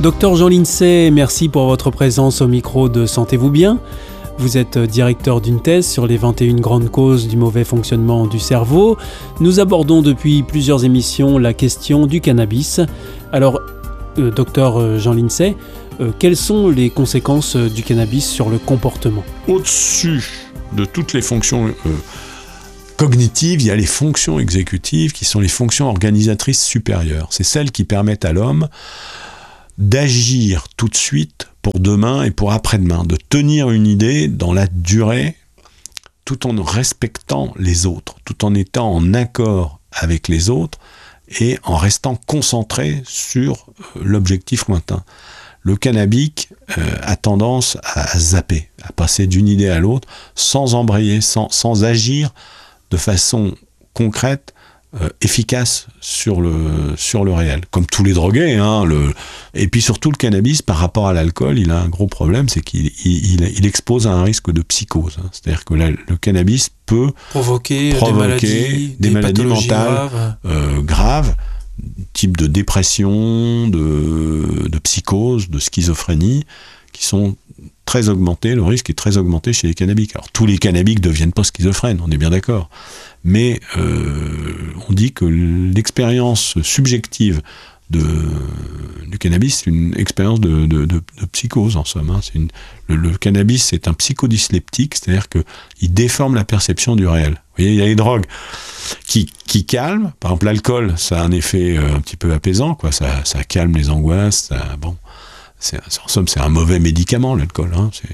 Docteur Jean Lincey, merci pour votre présence au micro de Sentez-vous bien. Vous êtes directeur d'une thèse sur les 21 grandes causes du mauvais fonctionnement du cerveau. Nous abordons depuis plusieurs émissions la question du cannabis. Alors, docteur Jean Lincey, quelles sont les conséquences du cannabis sur le comportement ? Au-dessus de toutes les fonctions cognitives, il y a les fonctions exécutives qui sont les fonctions organisatrices supérieures. C'est celles qui permettent à l'homme d'agir tout de suite pour demain et pour après-demain, de tenir une idée dans la durée tout en respectant les autres, tout en étant en accord avec les autres et en restant concentré sur l'objectif lointain. Le cannabique a tendance à zapper, à passer d'une idée à l'autre sans embrayer, sans agir de façon concrète, efficace sur le réel, comme tous les drogués. Et puis surtout le cannabis, par rapport à l'alcool, il a un gros problème, c'est qu'il expose à un risque de psychose. C'est-à-dire que le cannabis peut provoquer des maladies mentales graves, type de dépression, de psychose, de schizophrénie, qui sont très augmentés, le risque est très augmenté chez les cannabiques. Alors tous les cannabiques ne deviennent pas schizophrènes, on est bien d'accord. Mais on dit que l'expérience subjective du cannabis, c'est une expérience de psychose en somme. Le cannabis, c'est un psychodysleptique, c'est-à-dire qu'il déforme la perception du réel. Vous voyez, il y a les drogues qui calment. Par exemple, l'alcool, ça a un effet un petit peu apaisant, quoi. Ça calme les angoisses. En somme, c'est un mauvais médicament, l'alcool.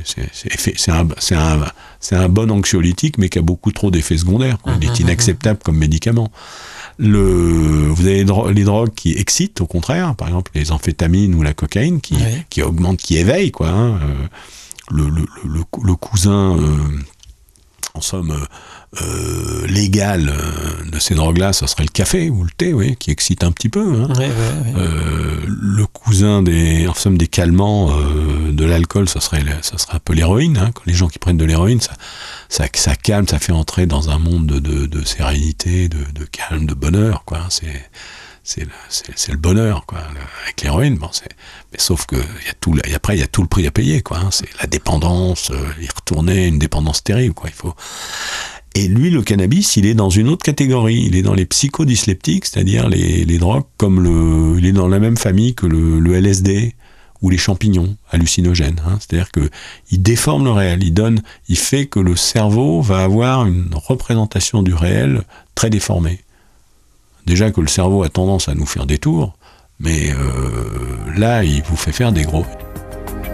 C'est un bon anxiolytique, mais qui a beaucoup trop d'effets secondaires. Il est inacceptable comme médicament. Vous avez les drogues qui excitent, au contraire. Par exemple, les amphétamines ou la cocaïne, qui augmentent, qui éveillent, quoi. Le cousin, en somme, légal de ces drogues-là, ça serait le café ou le thé, oui, qui excite un petit peu. Le cousin des calmants de l'alcool, ça serait un peu l'héroïne. Quand les gens qui prennent de l'héroïne, ça calme, ça fait entrer dans un monde de sérénité, de calme, de bonheur, quoi. C'est le bonheur, quoi. Avec l'héroïne, mais sauf que après il y a tout le prix à payer, quoi. C'est la dépendance, y retourner, une dépendance terrible, quoi. Et lui, le cannabis, il est dans une autre catégorie. Il est dans les psychodysleptiques, c'est-à-dire les drogues comme il est dans la même famille que le LSD ou les champignons hallucinogènes. C'est-à-dire que il déforme le réel. Il fait que le cerveau va avoir une représentation du réel très déformée. Déjà que le cerveau a tendance à nous faire des tours, mais là, il vous fait faire des gros.